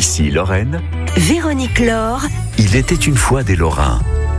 Ici Lorraine, Véronique Laure. il était une fois des Lorrains.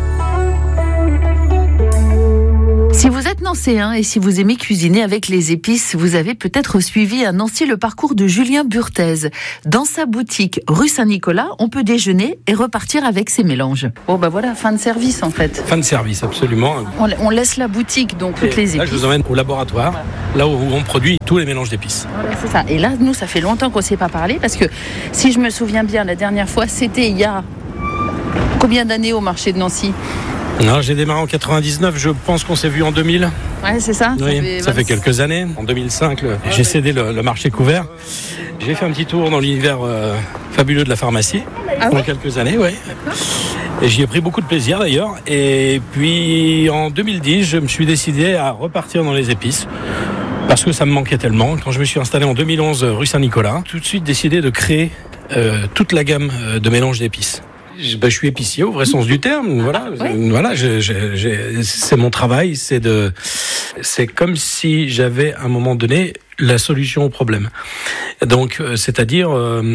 Si vous êtes nancéen et si vous aimez cuisiner avec les épices, vous avez peut-être suivi à Nancy le parcours de Julien Burthez. Dans sa boutique rue Saint-Nicolas, on peut déjeuner et repartir avec ses mélanges. Bon ben voilà, fin de service en fait. Fin de service, absolument. On laisse la boutique, donc toutes les Là, épices. je vous emmène au laboratoire, là où on produit tous les mélanges d'épices. Voilà, c'est ça. Et là, nous, ça fait longtemps qu'on ne s'est pas parlé parce que si je me souviens bien, la dernière fois, c'était il y a combien d'années au marché de Nancy ? Non, j'ai démarré en 99, je pense qu'on s'est vu en 2000. Ouais, c'est ça. Oui, ça fait quelques années. En 2005, j'ai cédé le marché couvert. J'ai fait un petit tour dans l'univers fabuleux de la pharmacie pendant quelques années, oui. Et j'y ai pris beaucoup de plaisir d'ailleurs. Et puis en 2010, je me suis décidé à repartir dans les épices. Parce que ça me manquait tellement. Quand je me suis installé en 2011 rue Saint-Nicolas, tout de suite décidé de créer toute la gamme de mélanges d'épices. Je suis épicier au vrai sens du terme. Voilà, c'est mon travail. C'est comme si j'avais à un moment donné la solution au problème. Donc, c'est-à-dire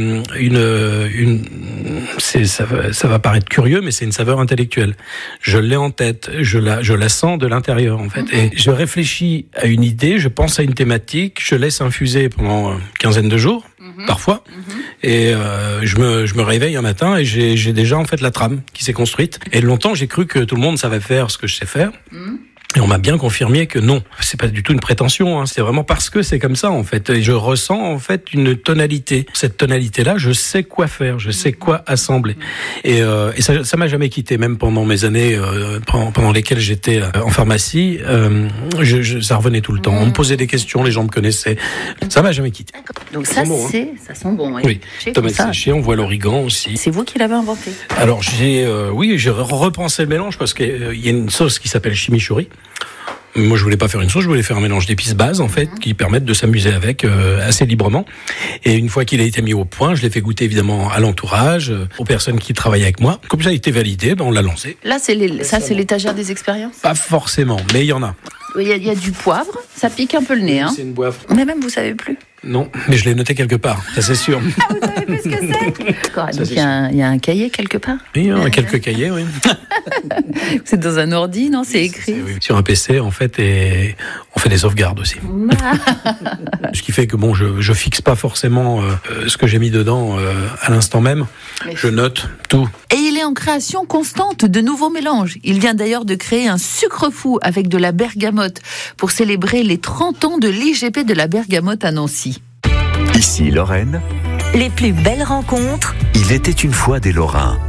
ça va paraître curieux, mais c'est une saveur intellectuelle. Je l'ai en tête, je la sens de l'intérieur en fait, et je réfléchis à une idée, je pense à une thématique, je laisse infuser pendant une quinzaine de jours, parfois, et je me réveille un matin et j'ai déjà en fait la trame qui s'est construite. Et longtemps, j'ai cru que tout le monde savait faire ce que je sais faire. Et on m'a bien confirmé que non, c'est pas du tout une prétention, hein. C'est vraiment parce que c'est comme ça en fait. Et je ressens en fait une tonalité. Cette tonalité-là, je sais quoi faire, je sais quoi assembler. Et ça m'a jamais quitté, même pendant mes années pendant lesquelles j'étais en pharmacie. Ça revenait tout le temps. On me posait des questions, les gens me connaissaient. Ça m'a jamais quitté. Donc ça, bon, hein. Ça sent bon. Oui. Oui. Tomate séchée, on voit l'origan aussi. C'est vous qui l'avez inventé. Alors j'ai repensé le mélange parce qu'il y a une sauce qui s'appelle chimichurri. Moi, je voulais pas faire une sauce, je voulais faire un mélange d'épices base, en fait, qui permettent de s'amuser avec assez librement. Et une fois qu'il a été mis au point, je l'ai fait goûter évidemment à l'entourage, aux personnes qui travaillaient avec moi. Comme ça a été validé, on l'a lancé. Là, c'est l'étagère des expériences. Pas forcément, mais il y en a. Il y a du poivre, ça pique un peu le nez. Hein. C'est une boîte. Mais même, vous savez plus. Non, mais je l'ai noté quelque part, ça c'est sûr. Ah, vous savez plus ce que c'est. D'accord, donc il y a un cahier quelque part. Oui, il y a quelques cahiers, oui. C'est dans un ordi, non? C'est écrit. Oui, sur un PC, en fait, et on fait des sauvegardes aussi. Ce qui fait que bon, je fixe pas forcément ce que j'ai mis dedans à l'instant même. Mais je note tout. Et il est en création constante de nouveaux mélanges. Il vient d'ailleurs de créer un sucre fou avec de la bergamote pour célébrer les 30 ans de l'IGP de la bergamote à Nancy. Ici Lorraine, Les plus belles rencontres. il était une fois des Lorrains.